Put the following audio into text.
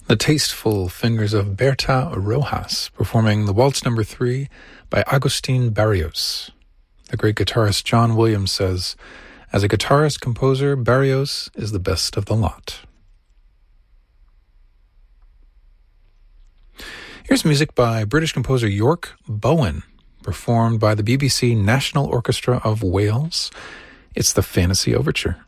The tasteful fingers of Berta Rojas performing the Waltz No. 3 by Agustin Barrios. The great guitarist John Williams says, as a guitarist-composer, Barrios is the best of the lot. Here's music by British composer York Bowen, performed by the BBC National Orchestra of Wales. It's the Fantasy Overture.